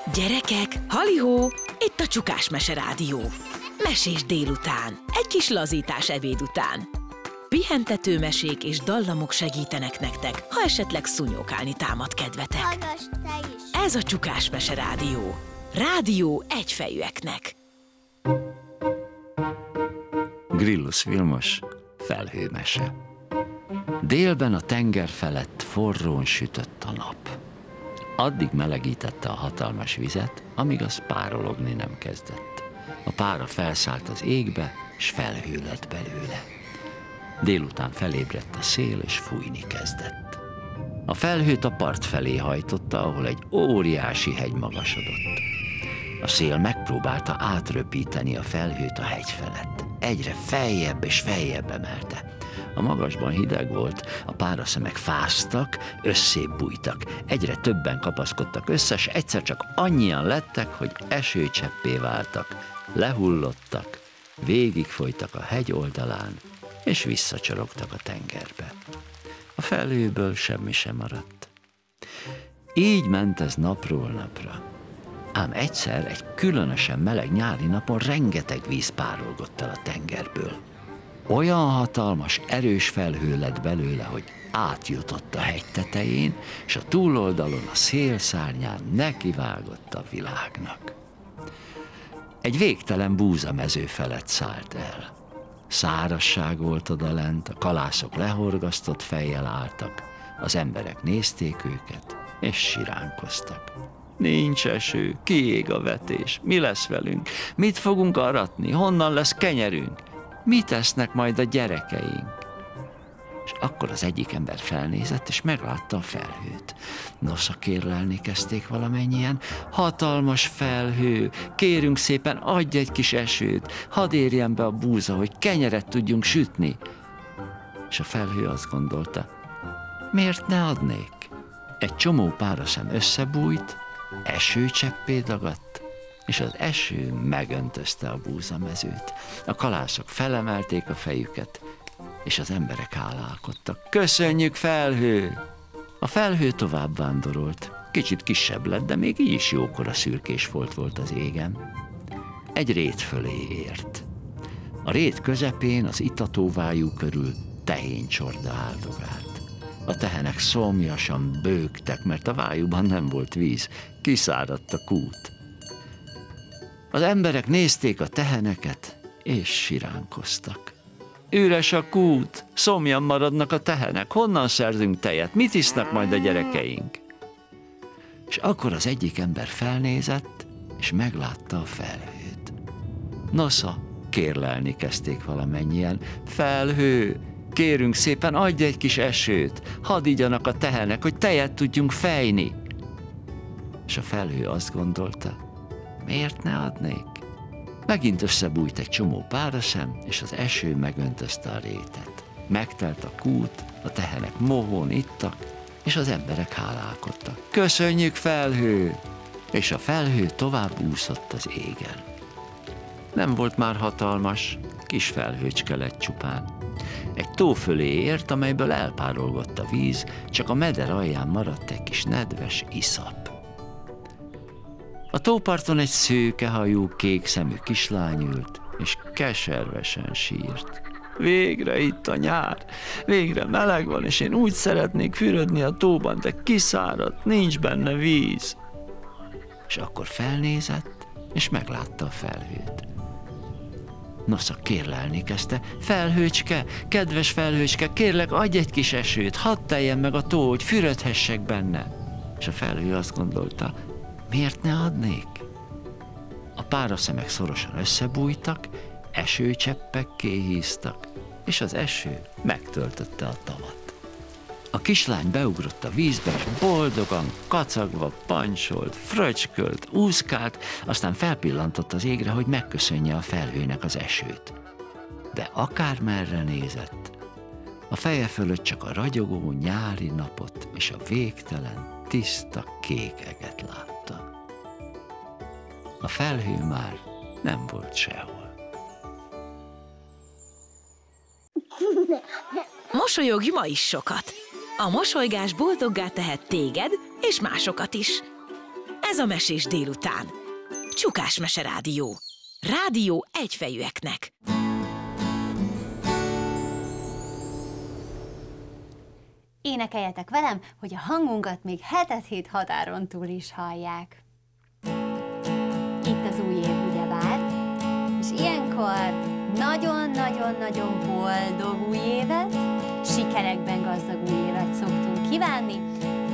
Gyerekek, halihó, itt a Csukás Mese Rádió. Mesés délután, egy kis lazítás ebéd után. Pihentető mesék és dallamok segítenek nektek, ha esetleg szúnyókálni támad kedvetek. Hallgass te is! Ez a Csukás Mese Rádió. Rádió egyfejűeknek. Grillus Vilmos felhőmese. Délben a tenger felett forrón sütött a nap. Addig melegítette a hatalmas vizet, amíg az párologni nem kezdett. A pára felszállt az égbe, s felhő lett belőle. Délután felébredt a szél, és fújni kezdett. A felhőt a part felé hajtotta, ahol egy óriási hegy magasodott. A szél megpróbálta átröpíteni a felhőt a hegy felett. Egyre feljebb és feljebb emelte. A magasban hideg volt, a páraszemek fáztak, összébb bújtak. Egyre többen kapaszkodtak össze, s egyszer csak annyian lettek, hogy esőcseppé váltak. Lehullottak, végigfolytak a hegy oldalán, és visszacsorogtak a tengerbe. A felhőből semmi sem maradt. Így ment ez napról napra. Ám egyszer, egy különösen meleg nyári napon rengeteg víz párolgott el a tengerből. Olyan hatalmas, erős felhő lett belőle, hogy átjutott a hegy tetején, és a túloldalon a szélszárnyán nekivágott a világnak. Egy végtelen búzamező felett szállt el. Szárazság volt odalent, a kalászok lehorgasztott fejjel álltak, az emberek nézték őket, és siránkoztak. Nincs eső, kiég a vetés, mi lesz velünk, mit fogunk aratni, honnan lesz kenyerünk, mit esznek majd a gyerekeink? És akkor az egyik ember felnézett, és meglátta a felhőt. Nosza, kérlelni kezdték valamennyien. Hatalmas felhő, kérünk szépen, adj egy kis esőt, hadd érjen be a búza, hogy kenyeret tudjunk sütni. És a felhő azt gondolta, miért ne adnék? Egy csomó páraszem összebújt, esőcseppé dagadt, és az eső megöntözte a búzamezőt. A kalászok felemelték a fejüket, és az emberek hálálkodtak. Köszönjük, felhő! A felhő tovább vándorolt. Kicsit kisebb lett, de még így is jókora szürkés folt volt az égen. Egy rét fölé ért. A rét közepén, az itatóvájú körül tehéncsorda áldogált. A tehenek szomjasan bőgtek, mert a vájúban nem volt víz, kiszáradt a kút. Az emberek nézték a teheneket, és siránkoztak. Üres a kút, szomjan maradnak a tehenek, honnan szerzünk tejet, mit isznak majd a gyerekeink? És akkor az egyik ember felnézett, és meglátta a felhőt. Nosza, kérlelni kezdték valamennyien, felhő, kérünk szépen, adj egy kis esőt, hadd igyanak a tehenek, hogy tejet tudjunk fejni. És a felhő azt gondolta, miért ne adnék? Megint összebújt egy csomó páraszem, és az eső megöntözte a rétet. Megtelt a kút, a tehenek mohón ittak, és az emberek hálálkodtak. Köszönjük, felhő! És a felhő tovább úszott az égen. Nem volt már hatalmas, kis felhőcske lett csupán. Egy tó fölé ért, amelyből elpárolgott a víz, csak a meder alján maradt egy kis nedves iszap. A tóparton egy szőkehajú, kékszemű kislány ült, és keservesen sírt. Végre itt a nyár, végre meleg van, és én úgy szeretnék fürödni a tóban, de kiszáradt, nincs benne víz. És akkor felnézett, és meglátta a felhőt. Nosza, kérlelni kezdte, felhőcske, kedves felhőcske, kérlek, adj egy kis esőt, hadd teljen meg a tó, hogy fürödhessek benne. És a felhő azt gondolta, miért ne adnék? A páraszemek szorosan összebújtak, esőcseppekké híztak, és az eső megtöltötte a tavat. A kislány beugrott a vízbe, és boldogan, kacagva pancsolt, fröcskölt, úszkált, aztán felpillantott az égre, hogy megköszönje a felhőnek az esőt. De akármerre nézett, a feje fölött csak a ragyogó nyári napot és a végtelen, tiszta kék eget látta. A felhő már nem volt sehol. Mosolyogj ma is sokat! A mosolygás boldoggá tehet téged és másokat is. Ez a Mesés délután. Csukás Mese Rádió. Rádió egyfejűeknek. Énekeljetek velem, hogy a hangunkat még hetet-hét határon túl is hallják. Itt az új év ugyebár, és ilyenkor nagyon-nagyon-nagyon boldog új évet, sikerekben gazdag új évet szoktunk kívánni,